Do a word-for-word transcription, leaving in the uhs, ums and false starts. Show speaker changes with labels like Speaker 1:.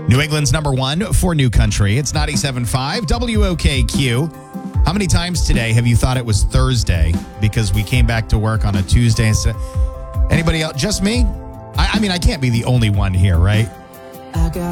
Speaker 1: New England's number one for New Country. It's ninety-seven point five W O K Q. How many times today have you thought it was Thursday because we came back to work on a Tuesday instead? Anybody else? Just me? I, I mean, I can't be the only one here, right?
Speaker 2: I got